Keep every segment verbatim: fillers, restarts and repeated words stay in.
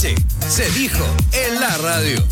Se dijo en la radio.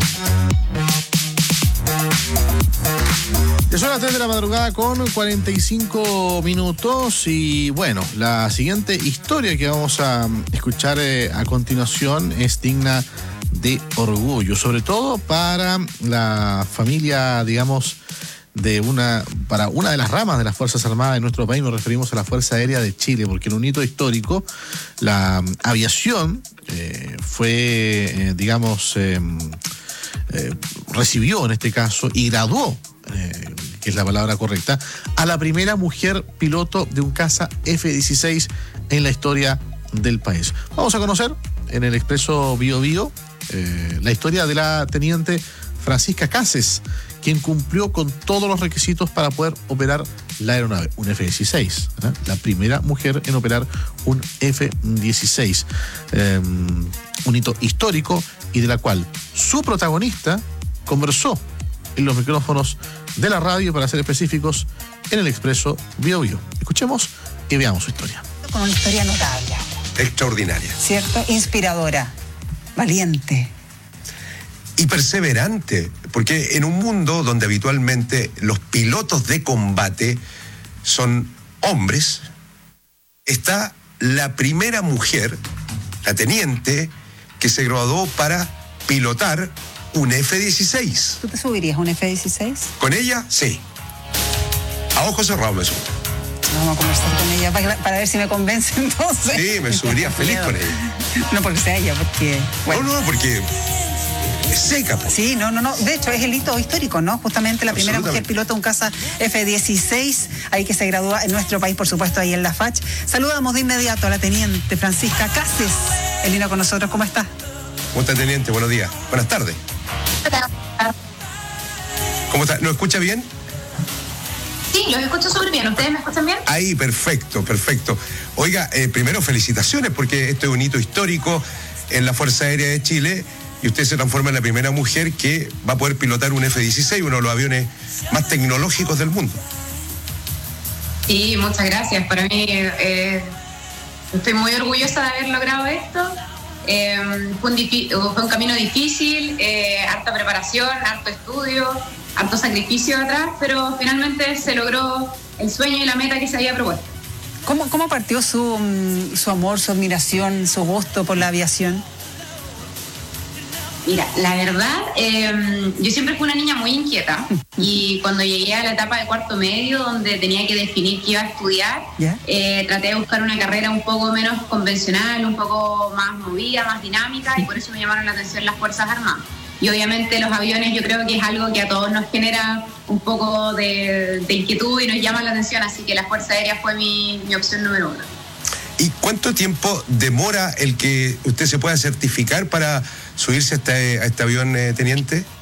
Son las tres de la madrugada con cuarenta y cinco minutos y bueno, la siguiente historia que vamos a escuchar eh, a continuación es digna de orgullo, sobre todo para la familia, digamos, de una, para una de las ramas de las Fuerzas Armadas de nuestro país. Nos referimos a la Fuerza Aérea de Chile, porque en un hito histórico la aviación eh, fue, eh, digamos, eh, eh, recibió en este caso y graduó, eh, que es la palabra correcta, a la primera mujer piloto de un caza F dieciséis en la historia del país. Vamos a conocer en el Expreso Bio Bio eh, la historia de la teniente Francisca Cases, quien cumplió con todos los requisitos para poder operar la aeronave, un F dieciséis, ¿eh? La primera mujer en operar un F dieciséis, eh, un hito histórico y de la cual su protagonista conversó en los micrófonos de la radio, para ser específicos, en el Expreso Bio Bio. Escuchemos y veamos su historia. Con una historia notable. Extraordinaria. ¿Cierto? Inspiradora, valiente. Y perseverante, porque en un mundo donde habitualmente los pilotos de combate son hombres, está la primera mujer, la teniente, que se graduó para pilotar un F dieciséis. ¿Tú te subirías a un F dieciséis? ¿Con ella? Sí. A ojos cerrados me subo. Vamos a conversar con ella para, para ver si me convence entonces. Sí, me subiría feliz con ella. No porque sea ella, porque... Bueno. No, no, porque... es seca, po. Sí, no, no, no. De hecho, es el hito histórico, ¿no? Justamente la primera mujer piloto de un caza F dieciséis, ahí que se gradúa en nuestro país, por supuesto, ahí en la F A C H. Saludamos de inmediato a la teniente Francisca Cases. El vino con nosotros, ¿cómo está? ¿Cómo está, teniente? Buenos días. Buenas tardes. ¿Cómo está? ¿Nos escucha bien? Sí, los escucho súper bien. ¿Ustedes me escuchan bien? Ahí, perfecto, perfecto. Oiga, eh, primero felicitaciones, porque esto es un hito histórico en la Fuerza Aérea de Chile y usted se transforma en la primera mujer que va a poder pilotar un F dieciséis, uno de los aviones más tecnológicos del mundo. Sí, muchas gracias. Para mí, eh, estoy muy orgullosa de haber logrado esto. Eh, fue, un fue un camino difícil, eh, harta preparación, harto estudio, harto sacrificio atrás, pero finalmente se logró el sueño y la meta que se había propuesto. ¿Cómo, cómo partió su, su amor, su admiración, su gusto por la aviación? Mira, la verdad, eh, yo siempre fui una niña muy inquieta y cuando llegué a la etapa de cuarto medio, donde tenía que definir qué iba a estudiar, ¿Ya? eh, traté de buscar una carrera un poco menos convencional, un poco más movida, más dinámica, y por eso me llamaron la atención las Fuerzas Armadas. Y obviamente los aviones yo creo que es algo que a todos nos genera un poco de, de inquietud y nos llama la atención, así que la Fuerza Aérea fue mi, mi opción número uno. ¿Y cuánto tiempo demora el que usted se pueda certificar para subirse a este, a este avión, eh, teniente?